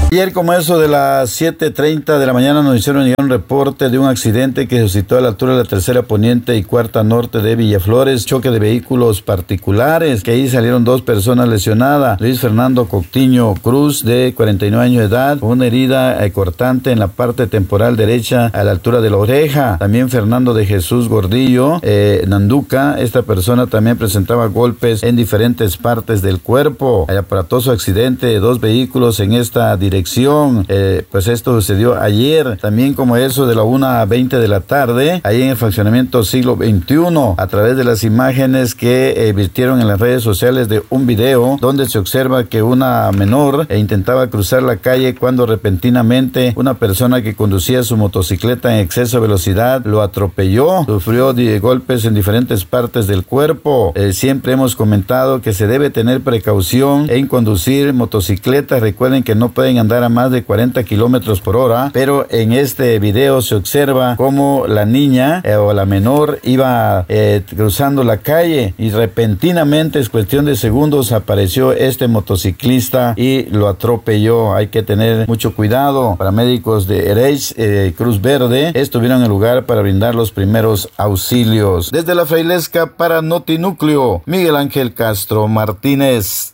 Ayer, como eso de las 7:30 de la mañana, nos hicieron llegar un reporte de un accidente que se suscitó a la altura de la tercera poniente y cuarta norte de Villaflores, choque de vehículos particulares, que ahí salieron 2 personas lesionadas. Luis Fernando Coutinho Cruz, de 49 años de edad, con una herida cortante en la parte temporal derecha a la altura de la oreja. También Fernando de Jesús Gordillo Nanduca, esta persona también presentaba golpes en diferentes partes del cuerpo. Hay aparatoso accidente de 2 vehículos en esta dirección. Pues esto sucedió ayer, también como eso de la 1:20 de la tarde, ahí en el fraccionamiento Siglo XXI, a través de las imágenes que virtieron en las redes sociales de un video donde se observa que una menor intentaba cruzar la calle cuando repentinamente una persona que conducía su motocicleta en exceso de velocidad lo atropelló, sufrió golpes en diferentes partes del cuerpo. Siempre hemos comentado que se debe tener precaución en conducir motocicletas. Recuerden que no pueden andar a más de 40 kilómetros por hora, pero en este video se observa cómo la niña o la menor iba cruzando la calle y repentinamente, es cuestión de segundos, apareció este motociclista y lo atropelló. Hay que tener mucho cuidado. Paramédicos de Erech, Cruz Verde, estuvieron en el lugar para brindar los primeros auxilios. Desde la Frailesca para Notinúcleo, Miguel Ángel Castro Martínez.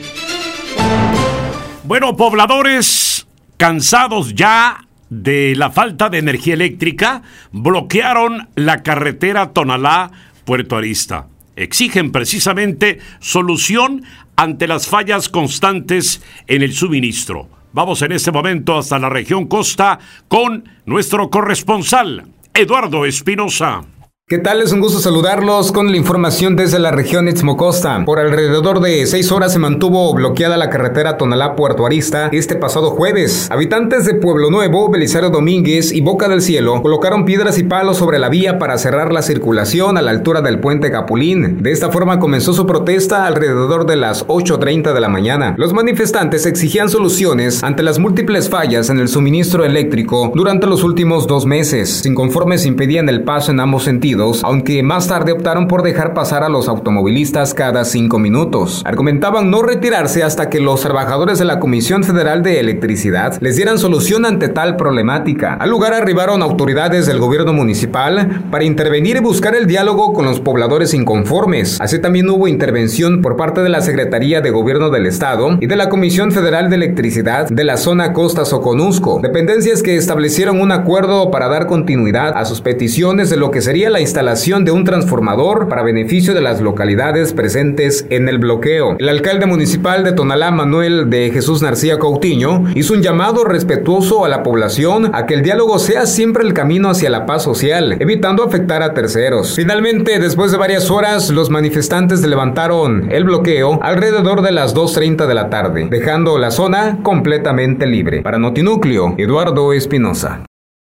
Bueno, pobladores cansados ya de la falta de energía eléctrica, bloquearon la carretera Tonalá-Puerto Arista. Exigen precisamente solución ante las fallas constantes en el suministro. Vamos en este momento hasta la región costa con nuestro corresponsal, Eduardo Espinosa. ¿Qué tal? Es un gusto saludarlos con la información desde la región Istmo Costa. Por alrededor de 6 horas se mantuvo bloqueada la carretera Tonalá-Puerto Arista este pasado jueves. Habitantes de Pueblo Nuevo, Belisario Domínguez y Boca del Cielo colocaron piedras y palos sobre la vía para cerrar la circulación a la altura del puente Capulín. De esta forma comenzó su protesta alrededor de las 8:30 de la mañana. Los manifestantes exigían soluciones ante las múltiples fallas en el suministro eléctrico durante los últimos 2 meses. Inconformes impedían el paso en ambos sentidos, aunque más tarde optaron por dejar pasar a los automovilistas cada 5 minutos. Argumentaban no retirarse hasta que los trabajadores de la Comisión Federal de Electricidad les dieran solución ante tal problemática. Al lugar arribaron autoridades del gobierno municipal para intervenir y buscar el diálogo con los pobladores inconformes. Así también hubo intervención por parte de la Secretaría de Gobierno del Estado y de la Comisión Federal de Electricidad de la zona Costa Soconusco, dependencias que establecieron un acuerdo para dar continuidad a sus peticiones de lo que sería la instalación de un transformador para beneficio de las localidades presentes en el bloqueo. El alcalde municipal de Tonalá, Manuel de Jesús Narcía Coutinho, hizo un llamado respetuoso a la población a que el diálogo sea siempre el camino hacia la paz social, evitando afectar a terceros. Finalmente, después de varias horas, los manifestantes levantaron el bloqueo alrededor de las 2:30 de la tarde, dejando la zona completamente libre. Para Notinúcleo, Eduardo Espinosa.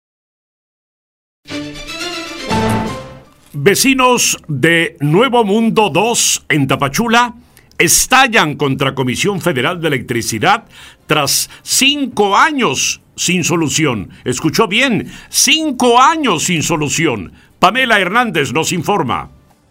Vecinos de Nuevo Mundo 2 en Tapachula estallan contra Comisión Federal de Electricidad tras 5 años sin solución. Escuchó bien, 5 años sin solución. Pamela Hernández nos informa.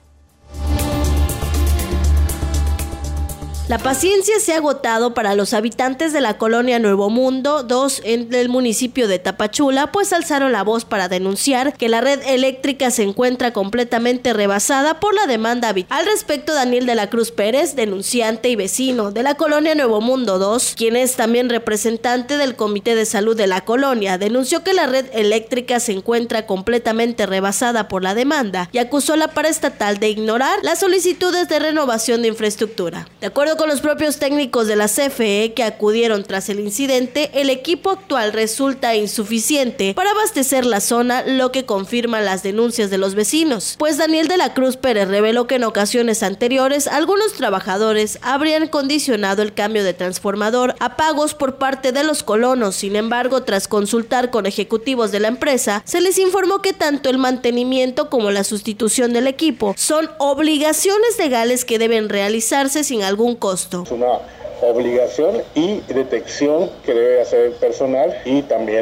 La paciencia se ha agotado para los habitantes de la colonia Nuevo Mundo 2 en el municipio de Tapachula, pues alzaron la voz para denunciar que la red eléctrica se encuentra completamente rebasada por la demanda habitual. Al respecto, Daniel de la Cruz Pérez, denunciante y vecino de la colonia Nuevo Mundo 2, quien es también representante del Comité de Salud de la colonia, denunció que la red eléctrica se encuentra completamente rebasada por la demanda y acusó a la paraestatal de ignorar las solicitudes de renovación de infraestructura. De acuerdo con los propios técnicos de la CFE que acudieron tras el incidente, el equipo actual resulta insuficiente para abastecer la zona, lo que confirma las denuncias de los vecinos, pues Daniel de la Cruz Pérez reveló que en ocasiones anteriores algunos trabajadores habrían condicionado el cambio de transformador a pagos por parte de los colonos. Sin embargo, tras consultar con ejecutivos de la empresa, se les informó que tanto el mantenimiento como la sustitución del equipo son obligaciones legales que deben realizarse sin algún costo. Es una obligación y detección que debe hacer el personal y también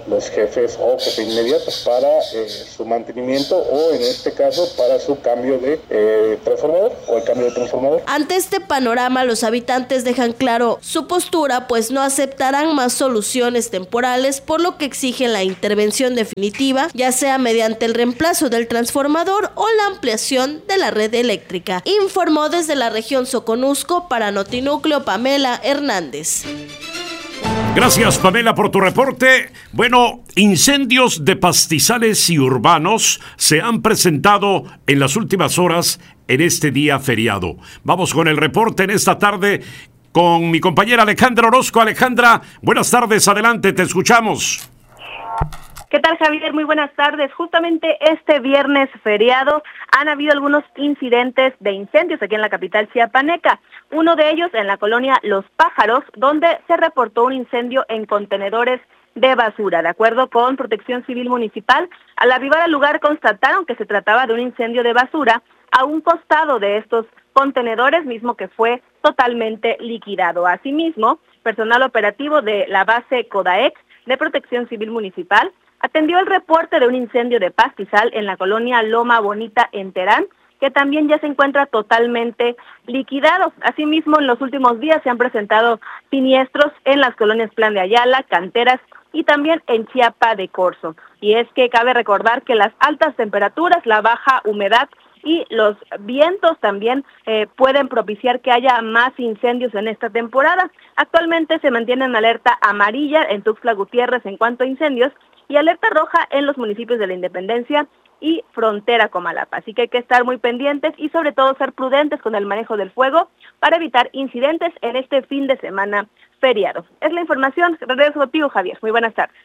los jefes o jefe inmediato para su mantenimiento o en este caso para su cambio de transformador o el cambio de transformador. Ante este panorama, los habitantes dejan claro su postura, pues no aceptarán más soluciones temporales, por lo que exigen la intervención definitiva, ya sea mediante el reemplazo del transformador o la ampliación de la red eléctrica. Informó desde la región Soconusco para Notinúcleo Pamela Hernández. Gracias, Pamela, por tu reporte. Bueno, incendios de pastizales y urbanos se han presentado en las últimas horas en este día feriado. Vamos con el reporte en esta tarde con mi compañera Alejandra Orozco. Alejandra, buenas tardes, adelante, te escuchamos. ¿Qué tal, Javier? Muy buenas tardes. Justamente este viernes feriado han habido algunos incidentes de incendios aquí en la capital chiapaneca. Uno de ellos en la colonia Los Pájaros, donde se reportó un incendio en contenedores de basura. De acuerdo con Protección Civil Municipal, al arribar al lugar constataron que se trataba de un incendio de basura a un costado de estos contenedores, mismo que fue totalmente liquidado. Asimismo, personal operativo de la base CODAEC de Protección Civil Municipal atendió el reporte de un incendio de pastizal en la colonia Loma Bonita en Terán, que también ya se encuentra totalmente liquidado. Asimismo, en los últimos días se han presentado siniestros en las colonias Plan de Ayala, Canteras y también en Chiapa de Corzo. Y es que cabe recordar que las altas temperaturas, la baja humedad y los vientos también pueden propiciar que haya más incendios en esta temporada. Actualmente se mantiene en alerta amarilla en Tuxtla Gutiérrez en cuanto a incendios y alerta roja en los municipios de La Independencia y frontera Comalapa. Así que hay que estar muy pendientes y sobre todo ser prudentes con el manejo del fuego para evitar incidentes en este fin de semana feriado. Es la información. Regreso contigo, Javier. Muy buenas tardes.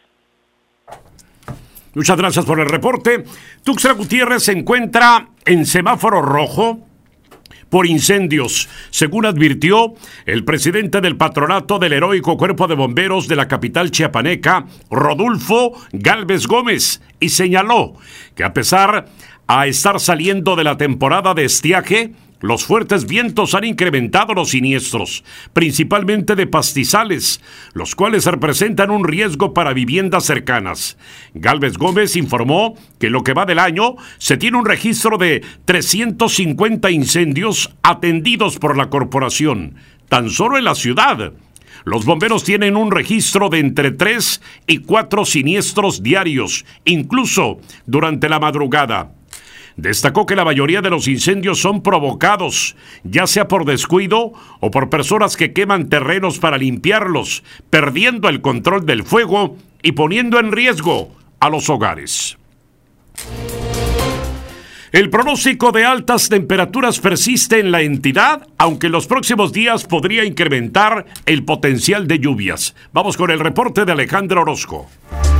Muchas gracias por el reporte. Tuxtla Gutiérrez se encuentra en semáforo rojo por incendios, según advirtió el presidente del patronato del heroico Cuerpo de Bomberos de la capital chiapaneca, Rodolfo Gálvez Gómez, y señaló que a pesar a estar saliendo de la temporada de estiaje, los fuertes vientos han incrementado los siniestros, principalmente de pastizales, los cuales representan un riesgo para viviendas cercanas. Gálvez Gómez informó que en lo que va del año se tiene un registro de 350 incendios atendidos por la corporación, tan solo en la ciudad. Los bomberos tienen un registro de entre 3 y 4 siniestros diarios, incluso durante la madrugada. Destacó que la mayoría de los incendios son provocados, ya sea por descuido o por personas que queman terrenos para limpiarlos, perdiendo el control del fuego y poniendo en riesgo a los hogares. El pronóstico de altas temperaturas persiste en la entidad, aunque en los próximos días podría incrementar el potencial de lluvias. Vamos con el reporte de Alejandra Orozco.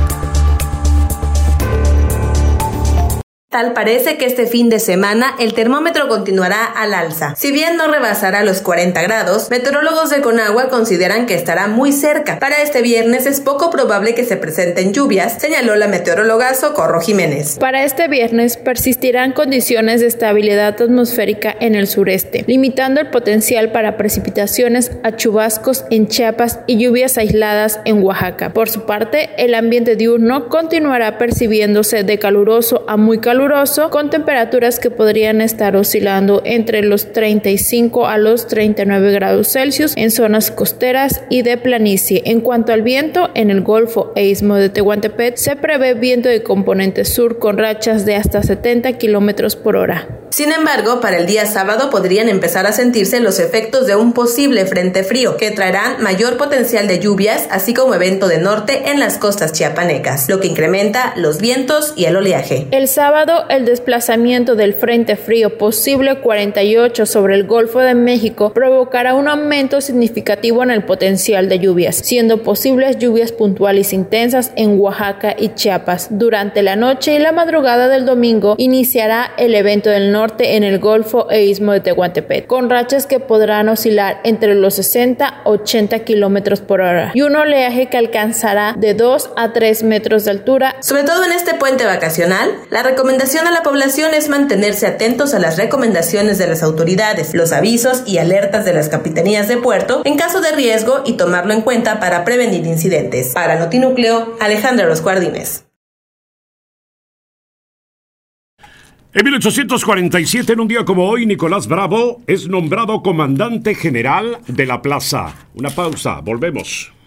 Tal parece que este fin de semana el termómetro continuará al alza. Si bien no rebasará los 40 grados, meteorólogos de Conagua consideran que estará muy cerca. Para este viernes es poco probable que se presenten lluvias, señaló la meteoróloga Socorro Jiménez. Para este viernes persistirán condiciones de estabilidad atmosférica en el sureste, limitando el potencial para precipitaciones a chubascos en Chiapas y lluvias aisladas en Oaxaca. Por su parte, el ambiente diurno continuará percibiéndose de caluroso a muy caluroso, con temperaturas que podrían estar oscilando entre los 35 a los 39 grados Celsius en zonas costeras y de planicie. En cuanto al viento, en el Golfo e Istmo de Tehuantepec se prevé viento de componente sur con rachas de hasta 70 kilómetros por hora. Sin embargo, para el día sábado podrían empezar a sentirse los efectos de un posible frente frío que traerán mayor potencial de lluvias, así como evento de norte en las costas chiapanecas, lo que incrementa los vientos y el oleaje. El sábado, el desplazamiento del frente frío posible 48 sobre el Golfo de México provocará un aumento significativo en el potencial de lluvias, siendo posibles lluvias puntuales intensas en Oaxaca y Chiapas. Durante la noche y la madrugada del domingo iniciará el evento del norte en el Golfo e Istmo de Tehuantepec, con rachas que podrán oscilar entre los 60 a 80 kilómetros por hora y un oleaje que alcanzará de 2 a 3 metros de altura. Sobre todo en este puente vacacional, la recomendación recomendación a la población es mantenerse atentos a las recomendaciones de las autoridades, los avisos y alertas de las capitanías de puerto en caso de riesgo y tomarlo en cuenta para prevenir incidentes. Para Notinúcleo, Alejandra Roscuardines. En 1847, en un día como hoy, Nicolás Bravo es nombrado comandante general de la plaza. Una pausa, volvemos.